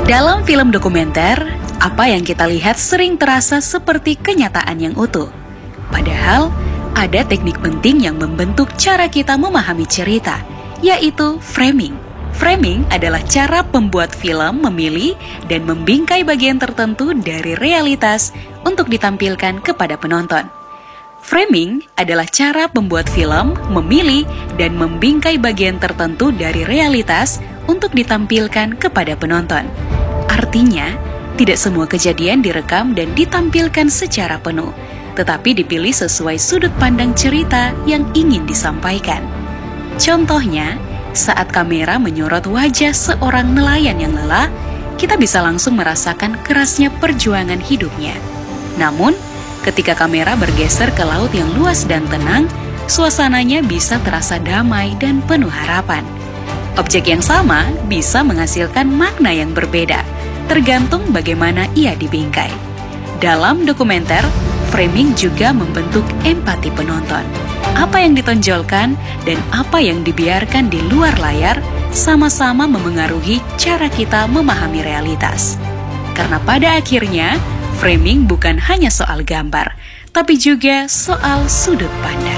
Dalam film dokumenter, apa yang kita lihat sering terasa seperti kenyataan yang utuh. Padahal, ada teknik penting yang membentuk cara kita memahami cerita, yaitu framing. Framing adalah cara pembuat film memilih dan membingkai bagian tertentu dari realitas untuk ditampilkan kepada penonton. Framing adalah cara pembuat film memilih dan membingkai bagian tertentu dari realitas untuk ditampilkan kepada penonton. Artinya, tidak semua kejadian direkam dan ditampilkan secara penuh, tetapi dipilih sesuai sudut pandang cerita yang ingin disampaikan. Contohnya, saat kamera menyorot wajah seorang nelayan yang lelah, kita bisa langsung merasakan kerasnya perjuangan hidupnya. Namun, ketika kamera bergeser ke laut yang luas dan tenang, suasananya bisa terasa damai dan penuh harapan. Objek yang sama bisa menghasilkan makna yang berbeda, tergantung bagaimana ia dibingkai. Dalam dokumenter, framing juga membentuk empati penonton. Apa yang ditonjolkan dan apa yang dibiarkan di luar layar sama-sama memengaruhi cara kita memahami realitas. Karena pada akhirnya, framing bukan hanya soal gambar, tapi juga soal sudut pandang.